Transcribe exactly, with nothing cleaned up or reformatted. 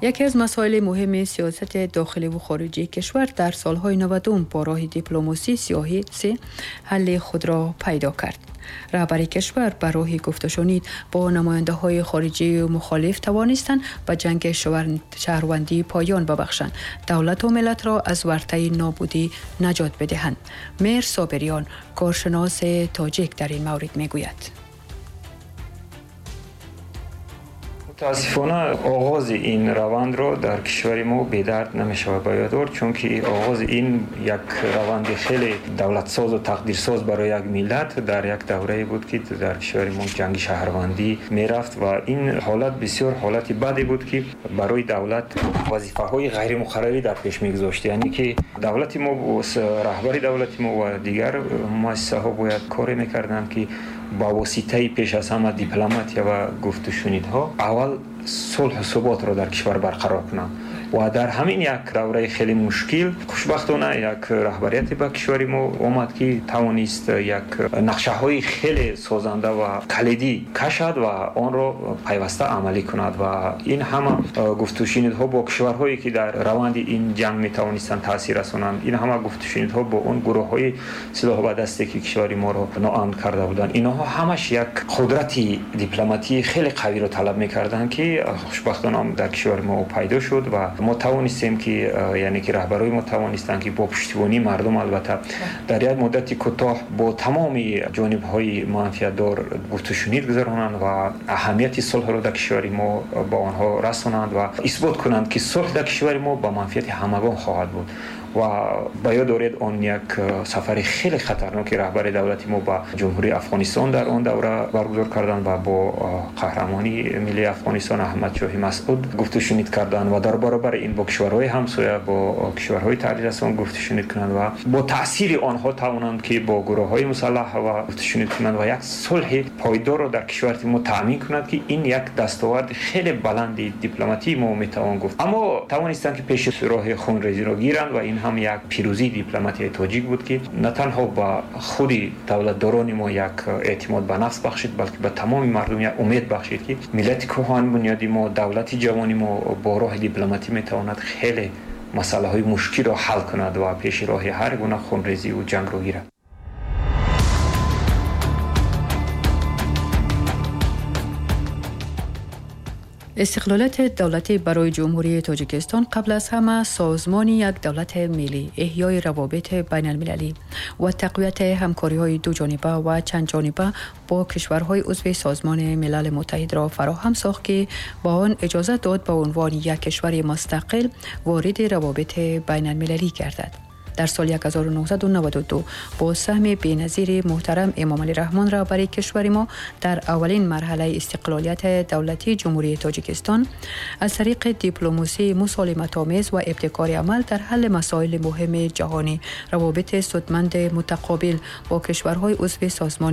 یکی از مسائل مهم سیاست داخلی و خارجی کشور در سالهای نود با راه دیپلماسی سیاسی حل خود را پیدا کرد. رهبر کشور به راه گفت و شنید با نماینده های خارجی و مخالف توانستند به جنگ شهروندی پایان ببخشند، دولت و ملت را از ورطه نابودی نجات بدهند. میر صابریان، کارشناس تاجیک، در این مورد میگوید: متاسفانه آغاز این روند رو در کشور ما به درد نمی‌شود بیادار، چون که آغاز این یک روند خیلی دولت ساز و تقدیر ساز برای یک ملت در یک دوره بود که در کشور ما جنگ شهروندی میرفت و این حالت بسیار حالتی بدی بود که برای دولت وظیفه‌های غیر مقرری در پیش می‌گذاشت. یعنی که دولت ما و رهبر دولت ما و دیگر مؤسسه‌ها باید کاری می‌کردند که با واسطه پیش از همه دیپلماتیا و گفت و شنیدها اول صلح و ثبات را در کشور برقرار کنند و در همین یک دوره خیلی مشکل خوشبختانه یک رهبریت به کشور ما اومد که توانست یک نقشه های خیلی سازنده و کلیدی کشد و آن را پیوسته عملی کند و این همه گفت و شنیدها با کشورهایی که در روند این جنگ می توانستند تاثیر رسانند، این همه گفت و شنیدها با اون گروه های سلاح به دستی که کشور ما را ناامن کرده بودند، اینها همش یک قدرت دیپلماتی خیلی قوی را طلب می‌کردند که خوشبختانه در کشور ما پیدا شد و ما توانستیم که یعنی که رهبرای ما توانستند که با پشتیبانی مردم البته در یک مدت کوتاه با تمام جانب‌های منفعت دار گفت و شنید گذرانند و اهمیت صلح را در کشور ما با آنها رسانند و اثبات کنند که صلح در کشور ما با منفعت همگان خواهد بود. و باید دارید آن یک سفر خیلی خطرناک رهبر دولتی ما با جمهوری افغانستان در آن دوره برگزار کردند و با قهرمانی ملی افغانستان احمد شاه مسعود گفت و شنید کردند و در برابر این با کشورهای همسایه با کشورهای تحلیل رسان گفت و شنید کنند و با تاثیر آنها توانند که با گروه‌های مسلح و گفت و شنید کنند و یک صلح پایدار را در کشور ما تضمین کنند که این یک دستاورد خیلی بلند دیپلماتی ما میتوان گفت. اما توانستند که پیش راه خونریزی را گیرند و این هم یک پیروزی دیپلماتی تاجیک بود که نه تنها با خود دولتداران ما یک اعتماد به نفس بخشید بلکه به تمام مردم یک امید بخشید که ملت کهن بنیادی ما، دولت جوانی ما با راه دیپلماتی میتواند خیلی مسائل های مشکل را حل کند و پیش راه هر گونه خونریزی و جنگ را گیرد. استقلالیت دولتی برای جمهوری تاجیکستان قبل از همه سازمان یک دولت ملی، احیای روابط بین المللی و تقویت همکاری‌های دو جانبه و چند جانبه با کشورهای عضو سازمان ملل متحد را فراهم ساخت که با آن اجازه داد به عنوان یک کشور مستقل وارد روابط بین المللی گردد. در سال هزار و نهصد و نود و دو با سهم بی‌نظیر محترم امام علی رحمان رهبر کشور ما در اولین مرحله استقلالیت دولتی جمهوری تاجیکستان از طریق دیپلماسی مسالمت‌آمیز و ابتکار عمل در حل مسائل مهم جهانی، روابط سودمند متقابل با کشورهای عضو سازمان